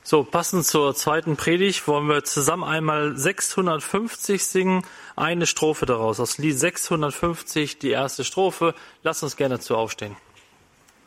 So, passend zur zweiten Predigt wollen wir zusammen einmal 650 singen, eine Strophe daraus. Aus Lied 650, die erste Strophe. Lasst uns gerne dazu aufstehen.